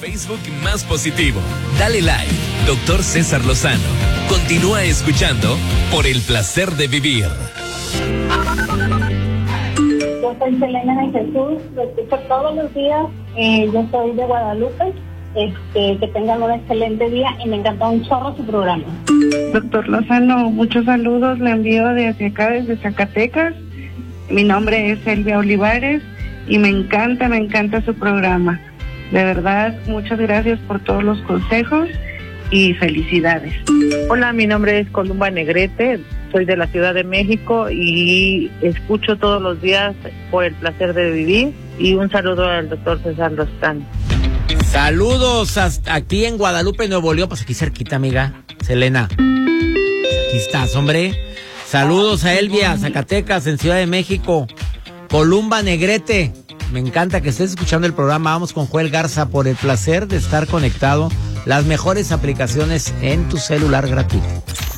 Facebook más positivo. Dale like, Dr. César Lozano. Continúa escuchando Por el Placer de Vivir. Yo soy Selena de Jesús, lo escucho todos los días. Yo soy de Guadalupe. Que tengan un excelente día y me encantó un chorro su programa. Doctor Lozano, muchos saludos le envío desde acá, desde Zacatecas. Mi nombre es Elvia Olivares y me encanta su programa. De verdad, muchas gracias por todos los consejos y felicidades. Hola, mi nombre es Columba Negrete, soy de la Ciudad de México y escucho todos los días Por el Placer de Vivir, y un saludo al doctor César Lozano. Saludos hasta aquí en Guadalupe, Nuevo León, pues aquí cerquita, amiga Selena. Aquí estás, hombre. Saludos a Elvia, Zacatecas, en Ciudad de México. Columba Negrete, me encanta que estés escuchando el programa. Vamos con Joel Garza, Por el Placer de Estar Conectado. Las mejores aplicaciones en tu celular gratuito.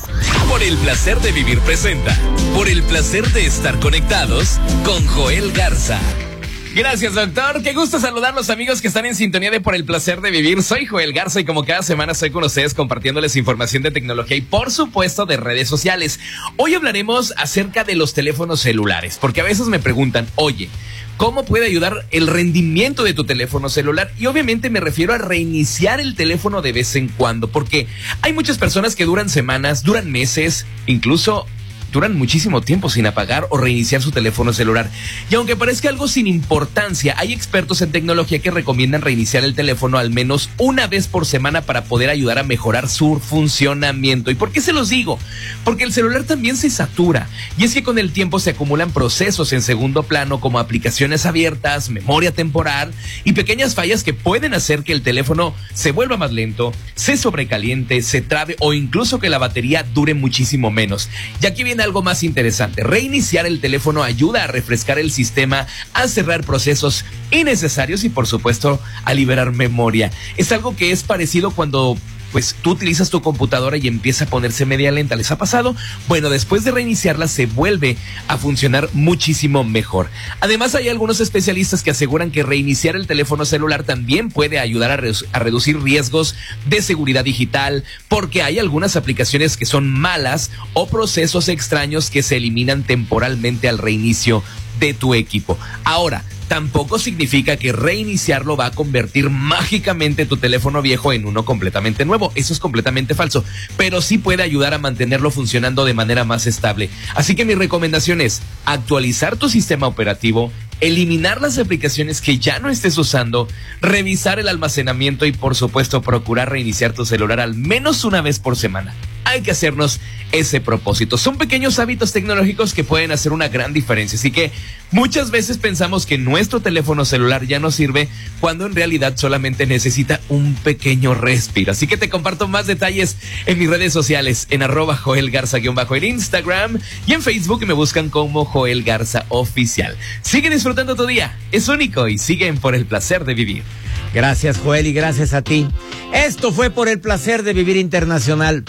Por el Placer de Vivir presenta Por el Placer de Estar Conectados con Joel Garza. Gracias, doctor. Qué gusto saludar a los amigos que están en sintonía de Por el Placer de Vivir. Soy Joel Garza y como cada semana estoy con ustedes compartiéndoles información de tecnología y por supuesto de redes sociales. Hoy hablaremos acerca de los teléfonos celulares, porque a veces me preguntan, oye, ¿cómo puede ayudar el rendimiento de tu teléfono celular? Y obviamente me refiero a reiniciar el teléfono de vez en cuando, porque hay muchas personas que duran semanas, duran meses, incluso duran muchísimo tiempo sin apagar o reiniciar su teléfono celular. Y aunque parezca algo sin importancia, hay expertos en tecnología que recomiendan reiniciar el teléfono al menos una vez por semana para poder ayudar a mejorar su funcionamiento. ¿Y por qué se los digo? Porque el celular también se satura. Y es que con el tiempo se acumulan procesos en segundo plano como aplicaciones abiertas, memoria temporal y pequeñas fallas que pueden hacer que el teléfono se vuelva más lento, se sobrecaliente, se trabe o incluso que la batería dure muchísimo menos. Y aquí viene algo más interesante. Reiniciar el teléfono ayuda a refrescar el sistema, a cerrar procesos innecesarios y por supuesto a liberar memoria. Es algo que es parecido cuando pues tú utilizas tu computadora y empieza a ponerse media lenta. ¿Les ha pasado? Bueno, después de reiniciarla se vuelve a funcionar muchísimo mejor. Además, hay algunos especialistas que aseguran que reiniciar el teléfono celular también puede ayudar a reducir riesgos de seguridad digital, porque hay algunas aplicaciones que son malas o procesos extraños que se eliminan temporalmente al reinicio de tu equipo. Ahora, tampoco significa que reiniciarlo va a convertir mágicamente tu teléfono viejo en uno completamente nuevo. Eso es completamente falso, pero sí puede ayudar a mantenerlo funcionando de manera más estable. Así que mi recomendación es actualizar tu sistema operativo, eliminar las aplicaciones que ya no estés usando, revisar el almacenamiento y por supuesto procurar reiniciar tu celular al menos una vez por semana. Hay que hacernos ese propósito. Son pequeños hábitos tecnológicos que pueden hacer una gran diferencia. Así que muchas veces pensamos que nuestro teléfono celular ya no sirve cuando en realidad solamente necesita un pequeño respiro. Así que te comparto más detalles en mis redes sociales, en @JoelGarza- en Instagram y en Facebook me buscan como Joel Garza Oficial. Sigue disfrutando tu día, es único y siguen Por el Placer de Vivir. Gracias, Joel, y gracias a ti. Esto fue Por el Placer de Vivir Internacional.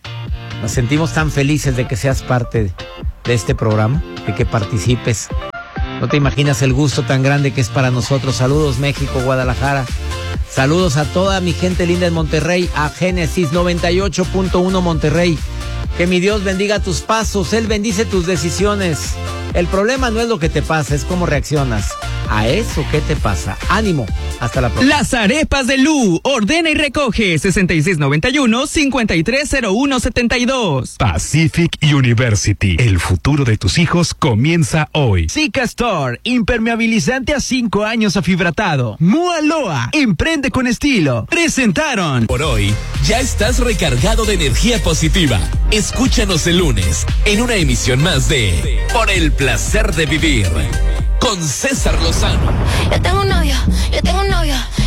Nos sentimos tan felices de que seas parte de este programa, de que participes. No te imaginas el gusto tan grande que es para nosotros. Saludos México, Guadalajara. Saludos a toda mi gente linda en Monterrey, a Génesis 98.1 Monterrey. Que mi Dios bendiga tus pasos, Él bendice tus decisiones. El problema no es lo que te pasa, es cómo reaccionas a eso que te pasa. Ánimo, hasta la próxima. Las arepas de Lu, ordena y recoge 6691-530172. Pacific University, el futuro de tus hijos comienza hoy. Zika Store, impermeabilizante a 5 años afibratado. Mualoa, emprende con estilo. Presentaron. Por hoy, ya estás recargado de energía positiva. Escúchanos el lunes en una emisión más de Por el Placer de Vivir con César Lozano. Yo tengo un novio